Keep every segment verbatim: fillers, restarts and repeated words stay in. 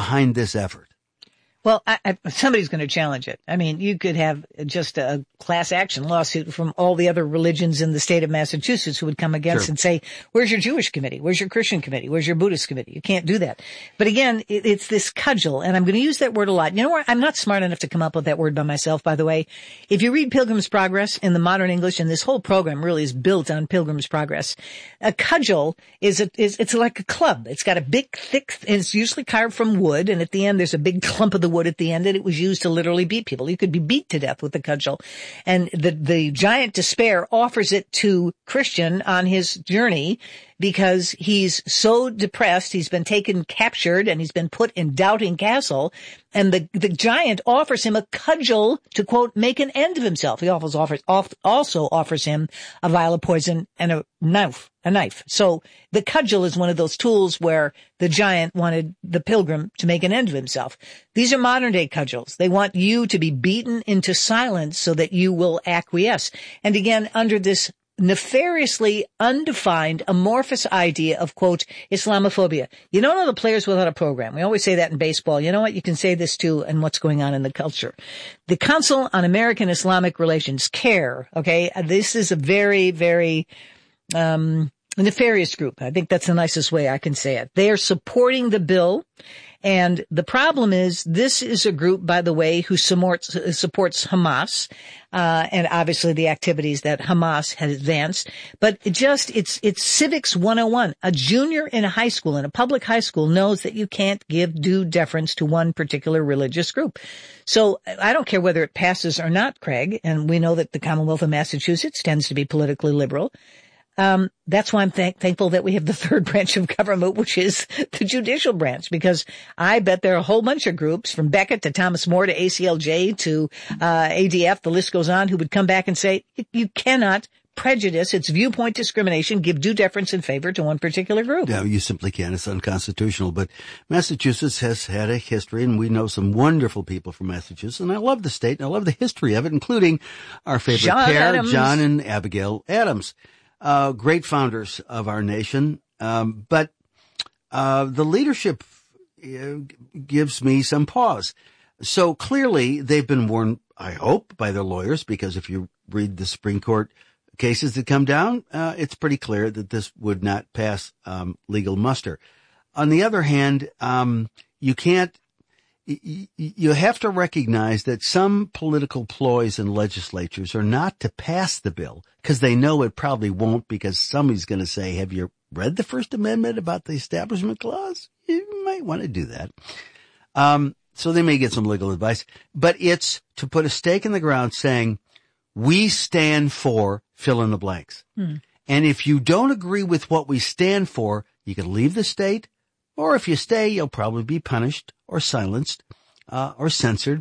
behind this effort? Well, I, I, somebody's going to challenge it. I mean, you could have just a class action lawsuit from all the other religions in the state of Massachusetts who would come against Sure. and say, where's your Jewish committee? Where's your Christian committee? Where's your Buddhist committee? You can't do that. But again, it, it's this cudgel, and I'm going to use that word a lot. You know what? I'm not smart enough to come up with that word by myself, by the way. If you read Pilgrim's Progress in the modern English, and this whole program really is built on Pilgrim's Progress, a cudgel is a, is, it's like a club. It's got a big, thick, it's usually carved from wood, and at the end there's a big clump of the wood at the end, and it was used to literally beat people. You could be beat to death with a cudgel. And the, the giant despair offers it to Christian on his journey because he's so depressed. He's been taken, captured, and he's been put in Doubting Castle. And the, the giant offers him a cudgel to, quote, make an end of himself. He also offers, also offers him a vial of poison and a knife, a knife. So the cudgel is one of those tools where the giant wanted the pilgrim to make an end of himself. These are modern day cudgels. They want you to be beaten into silence so that you will acquiesce. And again, under this nefariously undefined, amorphous idea of, quote, Islamophobia. You don't know the players without a program. We always say that in baseball. You know what? You can say this too and what's going on in the culture. The Council on American Islamic Relations, CARE, okay? This is a very, very, um, nefarious group. I think that's the nicest way I can say it. They are supporting the bill. And the problem is, this is a group, by the way, who supports, supports Hamas, uh, and obviously the activities that Hamas has advanced. But it just, it's, it's civics one oh one. A junior in a high school, in a public high school, knows that you can't give due deference to one particular religious group. So I don't care whether it passes or not, Craig, and we know that the Commonwealth of Massachusetts tends to be politically liberal. Um, that's why I'm thank- thankful that we have the third branch of government, which is the judicial branch, because I bet there are a whole bunch of groups from Beckett to Thomas More to A C L J to, uh, A D F, the list goes on, who would come back and say, you cannot prejudice, it's viewpoint discrimination, give due deference in favor to one particular group. No, you simply can't. It's unconstitutional. But Massachusetts has had a history, and we know some wonderful people from Massachusetts, and I love the state, and I love the history of it, including our favorite John pair, Adams. John and Abigail Adams. Uh, great founders of our nation. Um, but, uh, the leadership uh, gives me some pause. So clearly they've been warned, I hope, by their lawyers, because if you read the Supreme Court cases that come down, uh, it's pretty clear that this would not pass, um, legal muster. On the other hand, um, you can't, you have to recognize that some political ploys in legislatures are not to pass the bill because they know it probably won't, because somebody's going to say, have you read the First Amendment about the Establishment Clause? You might want to do that. Um, so they may get some legal advice, but it's to put a stake in the ground saying, we stand for fill in the blanks. Hmm. And if you don't agree with what we stand for, you can leave the state, or if you stay, you'll probably be punished or silenced, uh, or censored.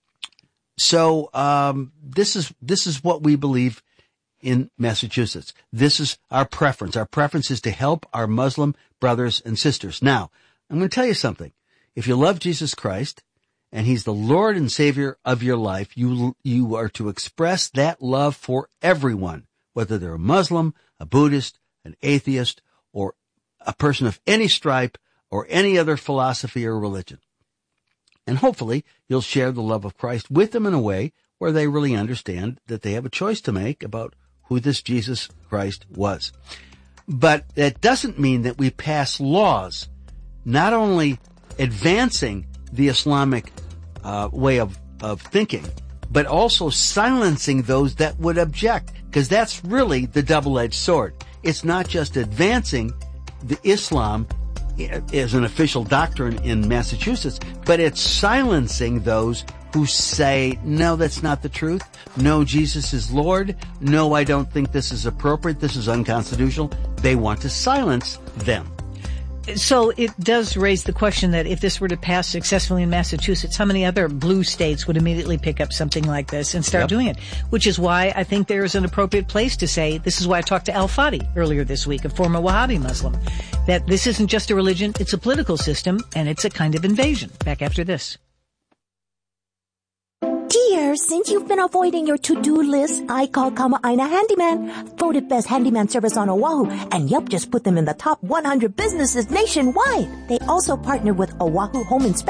So, um, this is, this is what we believe in Massachusetts. This is our preference. Our preference is to help our Muslim brothers and sisters. Now, I'm going to tell you something. If you love Jesus Christ and he's the Lord and Savior of your life, you, you are to express that love for everyone, whether they're a Muslim, a Buddhist, an atheist, or a person of any stripe or any other philosophy or religion. And hopefully you'll share the love of Christ with them in a way where they really understand that they have a choice to make about who this Jesus Christ was. But that doesn't mean that we pass laws not only advancing the Islamic uh, way of, of thinking, but also silencing those that would object, because that's really the double-edged sword. It's not just advancing the Islam as an official doctrine in Massachusetts, but it's silencing those who say, no, that's not the truth. No, Jesus is Lord. No, I don't think this is appropriate. This is unconstitutional. They want to silence them. So it does raise the question that if this were to pass successfully in Massachusetts, how many other blue states would immediately pick up something like this and start yep. doing it? Which is why I think there is an appropriate place to say, this is why I talked to Al Fadi earlier this week, a former Wahhabi Muslim, that this isn't just a religion, it's a political system, and it's a kind of invasion. Back after this. Dear, since you've been avoiding your to-do list, I called Kama'aina Handyman, voted best handyman service on Oahu, and Yelp just put them in the top one hundred businesses nationwide. They also partnered with Oahu Home Inspection